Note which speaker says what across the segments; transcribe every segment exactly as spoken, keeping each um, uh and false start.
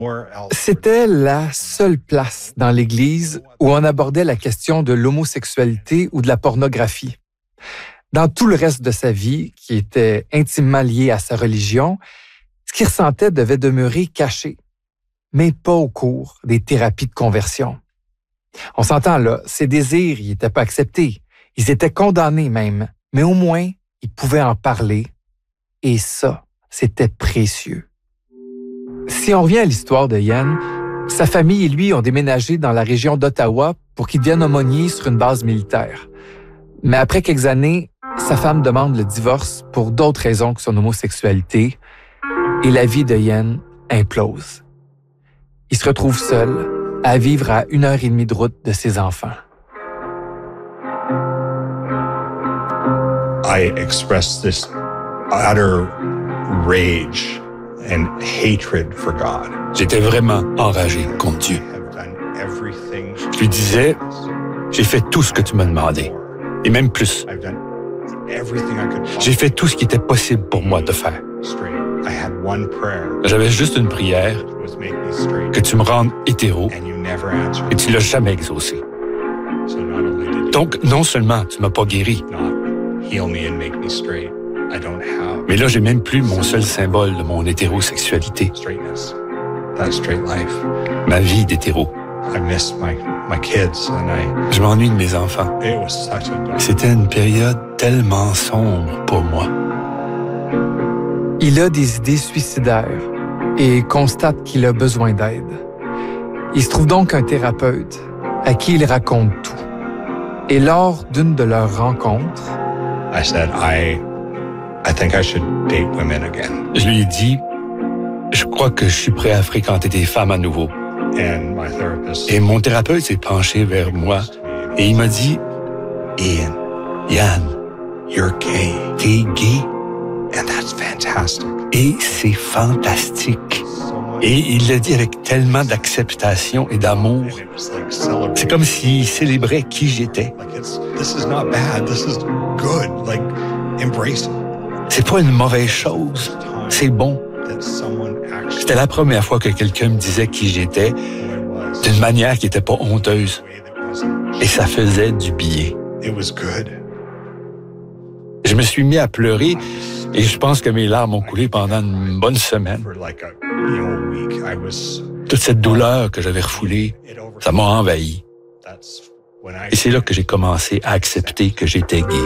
Speaker 1: C'était la seule place dans l'Église où on abordait la question de l'homosexualité ou de la pornographie. Dans tout le reste de sa vie, qui était intimement lié à sa religion, ce qu'il ressentait devait demeurer caché, mais pas au cours des thérapies de conversion. On s'entend là, ses désirs n'y étaient pas acceptés, ils étaient condamnés même, mais au moins, il pouvait en parler, et ça, c'était précieux. Si on revient à l'histoire de Ian, sa famille et lui ont déménagé dans la région d'Ottawa pour qu'il devienne aumônier sur une base militaire. Mais après quelques années, sa femme demande le divorce pour d'autres raisons que son homosexualité, et la vie de Ian implose. Il se retrouve seul, à vivre à une heure et demie de route de ses enfants.
Speaker 2: I expressed this utter rage and hatred for God.
Speaker 3: J'étais vraiment enragé contre Dieu. Je lui disais, j'ai fait tout ce que tu m'as demandé, et même plus. J'ai fait tout ce qui était possible pour moi de faire. J'avais juste une prière, que tu me rendes hétéro, et tu l'as jamais exaucé. Donc, non seulement tu m'as pas guéri, mais là, j'ai même plus mon seul symbole de mon hétérosexualité. Ma vie d'hétéro. Je m'ennuie de mes enfants. C'était une période tellement sombre pour moi.
Speaker 1: Il a des idées suicidaires et constate qu'il a besoin d'aide. Il se trouve donc un thérapeute à qui il raconte tout. Et lors d'une de leurs rencontres,
Speaker 2: I said, I, I think I should date women again.
Speaker 3: Je lui ai dit, je crois que je suis prêt à fréquenter des femmes à nouveau.
Speaker 2: And my therapist,
Speaker 3: Et mon thérapeute s'est penché vers moi et il m'a dit, Ian, Yann,
Speaker 2: you're gay.
Speaker 3: t'es gay.
Speaker 2: And that's fantastic.
Speaker 3: Et c'est fantastique. Et il l'a dit avec tellement d'acceptation et d'amour. C'est comme s'il célébrait qui j'étais. C'est pas une mauvaise chose. C'est bon. C'était la première fois que quelqu'un me disait qui j'étais d'une manière qui était pas honteuse. Et ça faisait du bien. Je me suis mis à pleurer et je pense que mes larmes ont coulé pendant une bonne semaine. Toute cette douleur que j'avais refoulée, ça m'a envahi. Et c'est là que j'ai commencé à accepter que j'étais gay.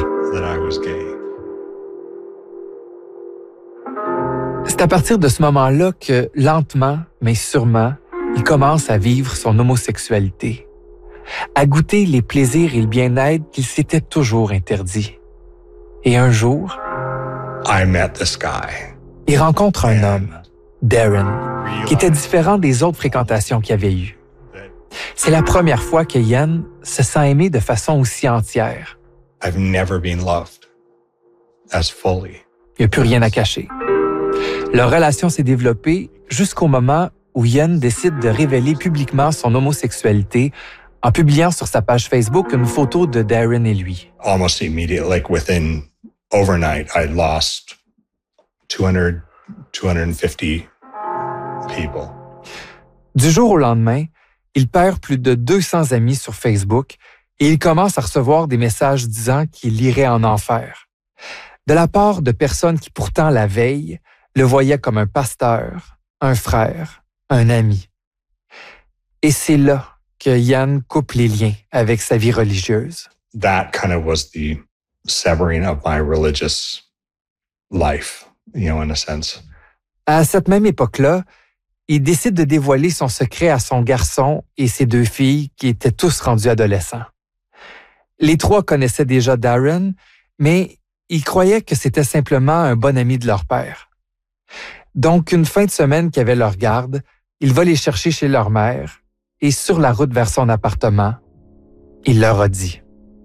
Speaker 1: C'est à partir de ce moment-là que, lentement, mais sûrement, il commence à vivre son homosexualité, à goûter les plaisirs et le bien-être qu'il s'était toujours interdit. Et un jour,
Speaker 2: I met this guy.
Speaker 1: il rencontre un homme, Darren, qui était différent des autres fréquentations qu'il avait eues. C'est la première fois que Ian se sent aimé de façon aussi entière.
Speaker 2: I've never been loved as fully.
Speaker 1: Il n'y a plus rien à cacher. Leur relation s'est développée jusqu'au moment où Ian décide de révéler publiquement son homosexualité en publiant sur sa page Facebook une photo de Darren et lui.
Speaker 2: Almost immediately, like within overnight, I lost two hundred, two hundred fifty people.
Speaker 1: Du jour au lendemain, il perd plus de deux cents amis sur Facebook et il commence à recevoir des messages disant qu'il irait en enfer. De la part de personnes qui pourtant la veille le voyaient comme un pasteur, un frère, un ami. Et c'est là que Ian coupe les liens avec sa vie religieuse.
Speaker 2: That kind of was the severing of my religious life, you know, in a sense.
Speaker 1: À cette même époque-là, il décide de dévoiler son secret à son garçon et ses deux filles qui étaient tous rendus adolescents. Les trois connaissaient déjà Darren, mais ils croyaient que c'était simplement un bon ami de leur père. Donc, une fin de semaine qui avait leur garde, il va les chercher chez leur mère et sur la route vers son appartement, il leur a dit: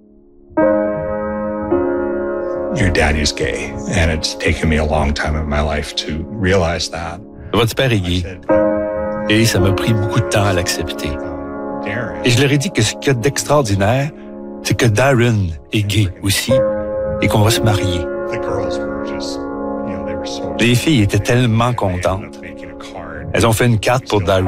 Speaker 2: Your daddy's gay, and it's taken me a long time in my life to realize that.
Speaker 3: Votre père est gay. Et ça m'a pris beaucoup de temps à l'accepter. Et je leur ai dit que ce qu'il y a d'extraordinaire, c'est que Darren est gay aussi et qu'on va se marier. Les filles étaient tellement contentes. Elles ont fait une carte pour Darren.